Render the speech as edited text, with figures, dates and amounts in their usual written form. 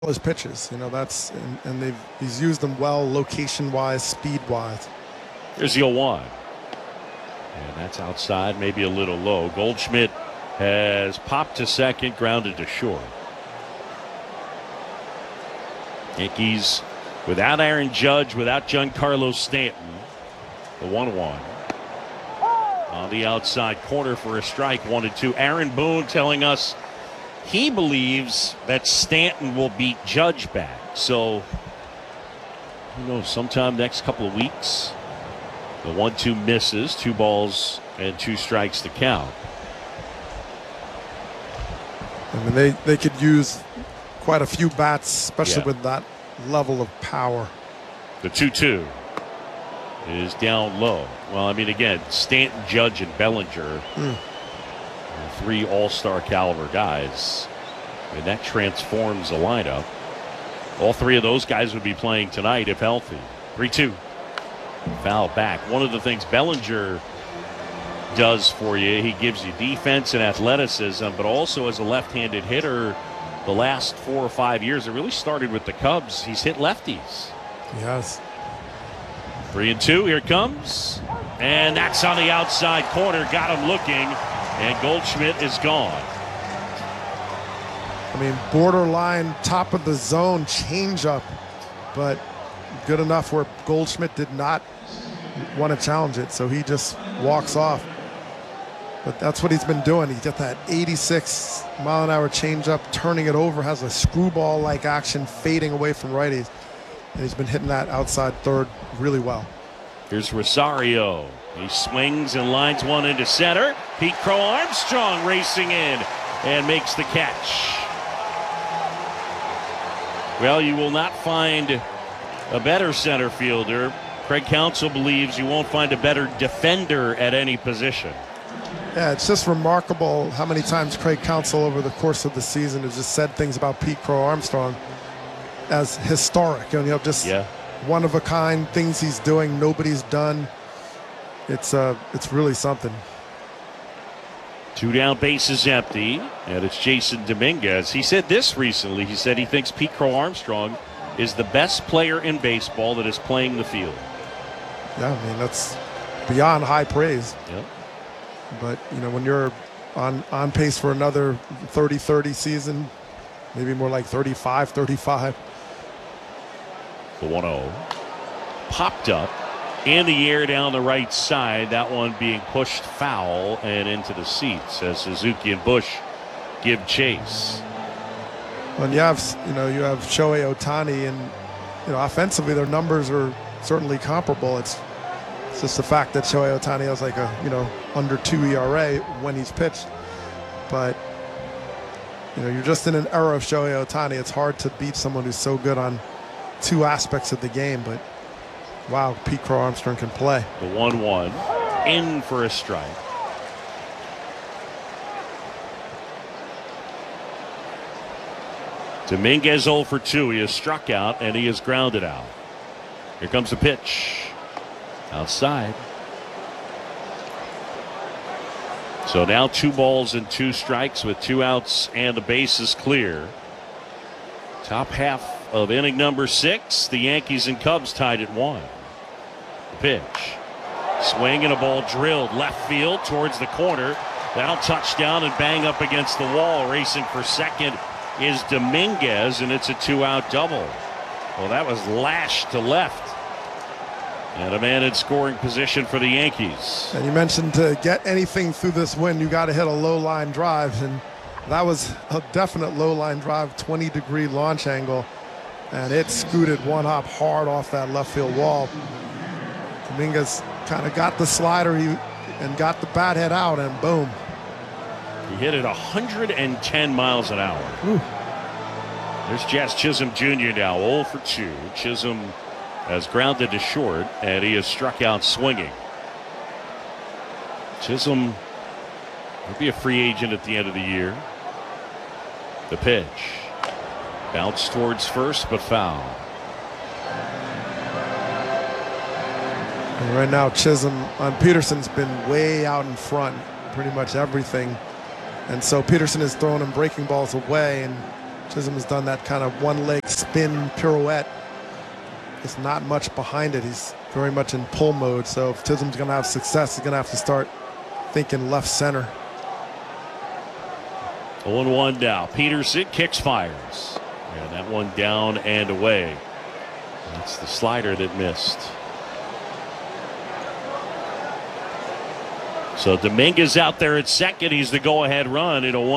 his pitches. And he's used them well, location wise, speed wise. There's the 0-1. And that's outside, maybe a little low. Goldschmidt has popped to second, grounded to short. Yankees without Aaron Judge, without Giancarlo Stanton. The 1-1. On the outside corner for a strike, 1-2. Aaron Boone telling us he believes that Stanton will beat Judge back. So, who knows, sometime next couple of weeks. The 1-2 misses, 2 balls and 2 strikes to count. I mean, they could use quite a few bats, especially with that level of power. The 2-2 is down low. Well, I mean, again, Stanton, Judge, and Bellinger, 3 all-star caliber guys, and that transforms a lineup. All 3 of those guys would be playing tonight if healthy. 3-2. Foul back. One of the things Bellinger does for you, he gives you defense and athleticism, but also as a left-handed hitter, the last 4 or 5 years, it really started with the Cubs. He's hit lefties. Yes. 3-2, here it comes. And that's on the outside corner. Got him looking, and Goldschmidt is gone. I mean, borderline top of the zone changeup, but good enough where Goldschmidt did not want to challenge it, so he just walks off. But that's what he's been doing. He got that 86-mile-an-hour changeup, turning it over, has a screwball-like action, fading away from righties. And he's been hitting that outside third really well. Here's Rosario. He swings and lines one into center. Pete Crow Armstrong racing in and makes the catch. Well, you will not find a better center fielder. Craig Counsell believes you won't find a better defender at any position. Yeah, it's just remarkable how many times Craig Counsell over the course of the season has just said things about Pete Crow Armstrong as historic, just one of a kind, things he's doing nobody's done. It's really something. 2 down, bases empty, and it's Jason Dominguez. He said this recently. He said he thinks Pete Crow Armstrong is the best player in baseball that is playing the field. Yeah, I mean, that's beyond high praise. Yep. But, when you're on pace for another 30-30 season, maybe more like 35-35. The 1-0 popped up in the air down the right side. That one being pushed foul and into the seats as Suzuki and Bush give chase. When you have Shohei Ohtani, and offensively their numbers are certainly comparable. It's just the fact that Shohei Ohtani has like a under 2 ERA when he's pitched. But you're just in an era of Shohei Ohtani. It's hard to beat someone who's so good on 2 aspects of the game. But wow, Pete Crow Armstrong can play. The 1-1 in for a strike. Dominguez 0 for 2. He has struck out and he is grounded out. Here comes the pitch. Outside. So now 2 balls and 2 strikes with 2 outs and the bases clear. Top half of inning number 6. The Yankees and Cubs tied at 1. The pitch. Swing and a ball drilled left field towards the corner. That'll touch down and bang up against the wall. Racing for second is Dominguez, and it's a 2-out double. Well, that was lashed to left. And a man in scoring position for the Yankees. And you mentioned to get anything through this win, you got to hit a low line drive. And that was a definite low line drive, 20-degree launch angle. And it scooted one hop hard off that left field wall. Dominguez kind of got the slider and got the bat head out, and boom. He hit it 110 miles an hour. Ooh. There's Jazz Chisholm Jr. now, 0 for 2. Chisholm has grounded to short, and he has struck out swinging. Chisholm will be a free agent at the end of the year. The pitch. Bounce towards first, but foul. And right now, Chisholm on Peterson's been way out in front, pretty much everything. And so Peterson is throwing him breaking balls away, and Chisholm has done that kind of one-leg spin pirouette. There's not much behind it. He's very much in pull mode. So if Chisholm's going to have success, he's going to have to start thinking left center. 0-1 now. Peterson kicks, fires. And that one down and away. That's the slider that missed. So Dominguez out there at second. He's the go-ahead run in a